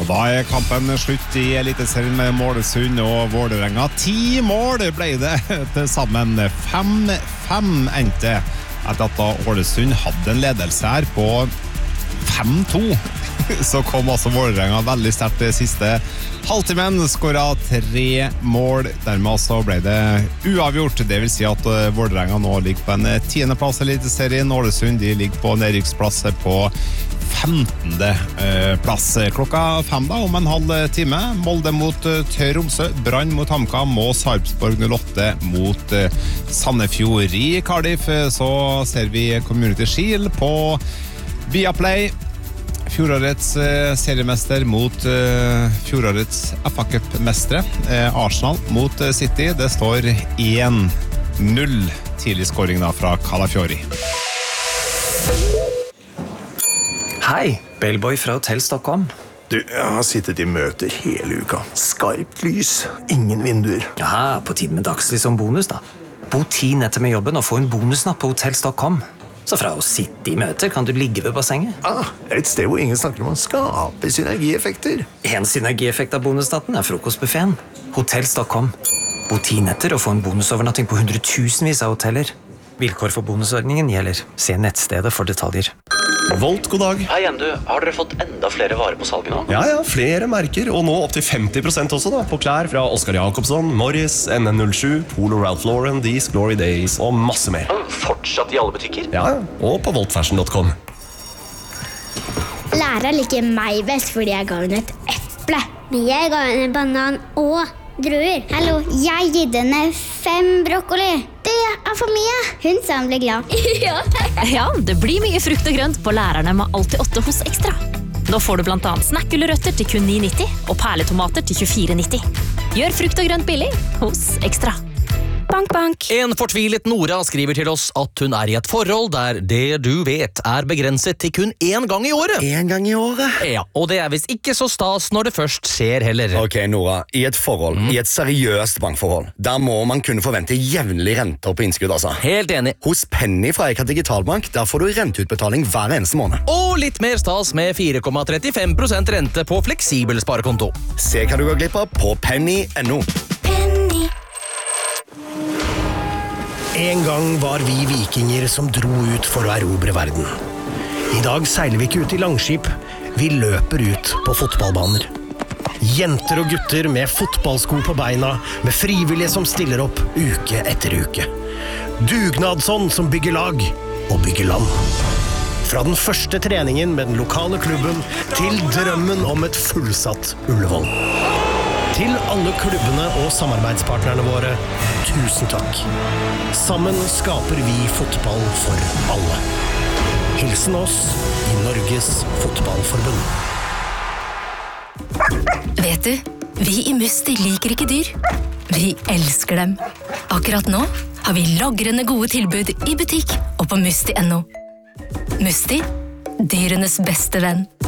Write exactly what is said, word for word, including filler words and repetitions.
Og da er kampen slutt I Eliteserien med Målesund og Vålerenga. Ti mål ble det til sammen. fem fem endte etter at da Ålesund hadde en ledelse her på fem to. Så kom også Vålerenga veldig sterkt det siste halvtimen, skåret tre mål. Dermed altså ble det uavgjort. Det vil si at Vålerenga nå ligger på en tiende plass I Eliteserien. Ålesund de ligger på nedrykksplass på femtende plass. Klokka fem da, om en halv time. Molde mot Tromsø, Brann mot HamKam og Sarpsborg null åtte mot Sandefjord. I Cardiff så ser vi Community Shield på Viaplay. Fjorårets uh, seriemester mot uh, fjorårets F A Cup-mestere. Uh, Arsenal mot uh, City. Det står en null tidlig skåring da fra Calafiori. Hei, Bellboy fra Hotel Stockholm. Du, jeg har sittet I møter hele uka. Skarpt lys, ingen vinduer. Ja, på tiden med dagslys som bonus da. Bo ti netter med jobben og få en bonusnatt på Hotel Stockholm. Så fra å sitte I møter kan du ligge ved bassenget. Ah, det er et sted hvor ingen snakker om å skape synergieffekter. En synergieffekt av bonusnatten er frokostbuffeten. Hotel Stockholm. Bo ti netter og få en bonusovernatting på hundretusenvis av hoteller. Vilkår for bonusordningen gjelder. Se nettstedet for detaljer. Volt, god dag. Hei igjen du, har dere fått enda flere varer på salget nå? Ja, ja, flere merker, og nå opp til femti prosent også da, på klær fra Oscar Jacobsson, Morris, N N null sju, Polo Ralph Lauren, These Glory Days og masse mer. Fortsatt I alle butikker? Ja, og på volt fashion dot com. Læreren liker meg best fordi jeg ga henne et eple. Men jeg ga henne en banan og druer. Hallo, jeg gitt henne fem brokkoli. Det er for mye. Hun sa hun ble glad. Ja. Ja, det blir mye frukt og grønt på lærerne med alltid åtte hos Ekstra. Nå får du blant annet snakkgulrøtter til kun ni nitti og perletomater til tjuefire nitti. Gjør frukt og grønt billig hos Ekstra. Bank, bank. En fortvilet Nora skriver til oss at hun er I et forhold der det du vet er begrenset til kun en gang I året. En gang I året? Ja, og det er vist ikke så stas når det først skjer heller. Ok, Nora, I et forhold, mm. I et seriøst bankforhold, der må man kunne forvente jevnlig renter på innskudd, altså. Helt enig. Hos Penny fra Eika Digitalbank, der får du renteutbetaling hver eneste måned. Og litt mer stas med fire komma trettifem prosent rente på fleksibel sparekonto. Se hva du går glipp av på penny punktum no. En gang var vi vikinger som dro ut for å erobre verden. I dag seiler vi ikke ut I langskip, vi løper ut på fotballbaner. Jenter og gutter med fotballsko på beina, med frivillige som stiller opp uke etter uke. Dugnadsånd som bygger lag og bygger land. Fra den første treningen med den lokale klubben til drømmen om et fullsatt Ullevål. Til alle klubbene og samarbeidspartnerne våre, tusen takk. Sammen skaper vi fotball for alle. Hilsen oss I Norges Fotballforbund. Vet du, vi I Musti liker ikke dyr. Vi elsker dem. Akkurat nå har vi logrende gode tilbud I butikk og på musti punktum no. Musti, dyrenes beste venn.